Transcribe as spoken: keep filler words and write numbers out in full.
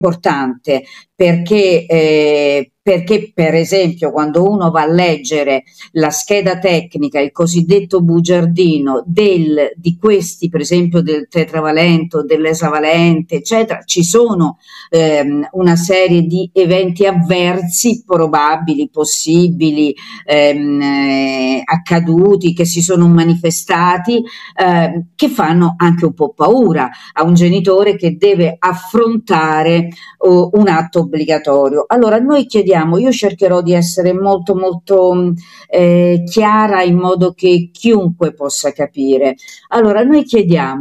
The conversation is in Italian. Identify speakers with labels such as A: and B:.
A: importante perché, eh, perché per esempio quando uno va a leggere la scheda tecnica, il cosiddetto bugiardino del, di questi, per esempio del tetravalente, dell'esavalente, eccetera, ci sono ehm, una serie di eventi avversi probabili, possibili, ehm, eh, accaduti, che si sono manifestati, eh, che fanno anche un po' paura a un genitore che deve affrontare oh, un atto obbligatorio. Allora noi chiediamo, io cercherò di essere molto molto eh, chiara in modo che chiunque possa capire. Allora noi chiediamo